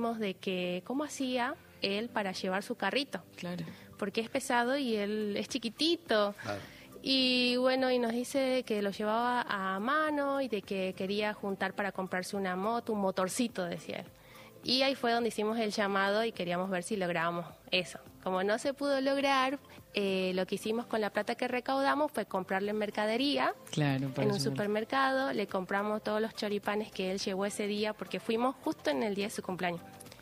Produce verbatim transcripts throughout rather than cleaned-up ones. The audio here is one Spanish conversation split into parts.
dijimos de que cómo hacía él para llevar su carrito. Claro. Porque es pesado y él es chiquitito. Claro. Y bueno, y nos dice que lo llevaba a mano y de que quería juntar para comprarse una moto, un motorcito, decía él. Y ahí fue donde hicimos el llamado y queríamos ver si lográbamos eso. Como no se pudo lograr, eh, lo que hicimos con la plata que recaudamos fue comprarle mercadería Claro, para en un ayudar. supermercado. Le compramos todos los choripanes que él llevó ese día porque fuimos justo en el día de su cumpleaños.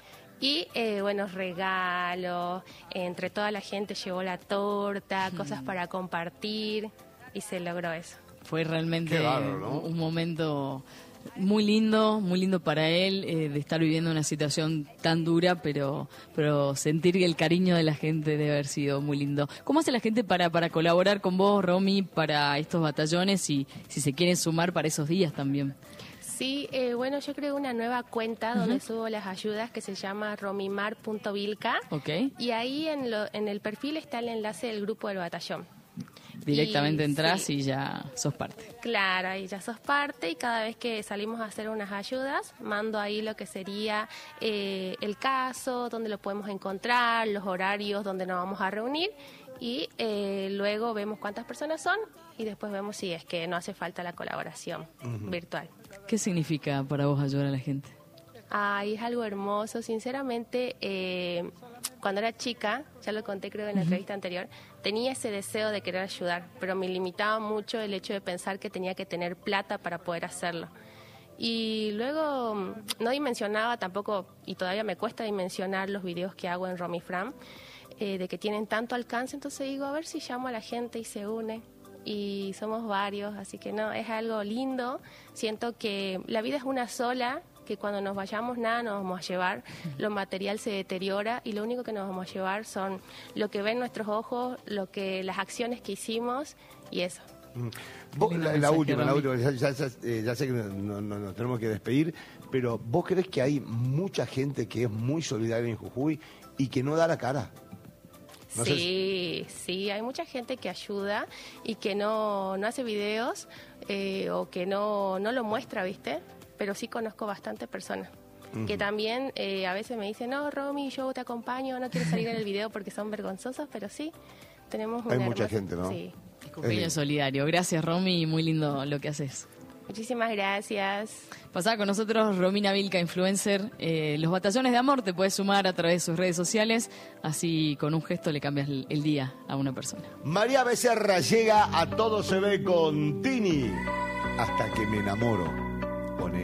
Y eh, buenos regalos, entre toda la gente llevó la torta, cosas para compartir y se logró eso. Fue realmente Qué bárbaro, ¿no? un momento muy lindo, muy lindo para él, eh, de estar viviendo una situación tan dura, pero pero sentir el cariño de la gente debe haber sido muy lindo. ¿Cómo hace la gente para, para colaborar con vos, Romy, para estos batallones y si se quieren sumar para esos días también? Sí, eh, bueno, yo creo una nueva cuenta donde uh-huh. subo las ayudas que se llama romimar punto vilca. Ok. Y ahí en, lo, en el perfil está el enlace del grupo del batallón. Directamente y, entras sí. y ya sos parte. Claro, ahí ya sos parte y cada vez que salimos a hacer unas ayudas, mando ahí lo que sería eh, el caso, dónde lo podemos encontrar, los horarios donde nos vamos a reunir y eh, luego vemos cuántas personas son y después vemos si es que no hace falta la colaboración uh-huh. virtual. ¿Qué significa para vos ayudar a la gente? Ay, es algo hermoso. Sinceramente, eh, cuando era chica, ya lo conté creo en la uh-huh. entrevista anterior, tenía ese deseo de querer ayudar, pero me limitaba mucho el hecho de pensar que tenía que tener plata para poder hacerlo. Y luego no dimensionaba tampoco, y todavía me cuesta dimensionar los videos que hago en Romifram, eh, de que tienen tanto alcance, entonces digo, a ver si llamo a la gente y se une. Y somos varios, así que no, es algo lindo. Siento que la vida es una sola, que cuando nos vayamos nada nos vamos a llevar, lo material se deteriora y lo único que nos vamos a llevar son lo que ven nuestros ojos, lo que las acciones que hicimos y eso. Vos, la, la última, la última, ya, ya, ya, ya sé que nos no, no, no tenemos que despedir, pero ¿vos crees que hay mucha gente que es muy solidaria en Jujuy y que no da la cara? No sí, sé. sí, hay mucha gente que ayuda y que no, no hace videos eh, o que no, no lo muestra, ¿viste? Pero sí conozco bastantes personas uh-huh. que también eh, a veces me dicen, no, Romy, yo te acompaño, no quiero salir en el video porque son vergonzosos, pero sí, tenemos una Hay mucha hermosa... gente, ¿no? Sí. Cumpleaños solidario. Gracias, Romy, muy lindo lo que haces. Muchísimas gracias. Pasá con nosotros Romina Vilca, influencer. Eh, los batallones de amor te puedes sumar a través de sus redes sociales, así con un gesto le cambias el, el día a una persona. María Becerra llega a Todo se ve con Tini. Hasta que me enamoro.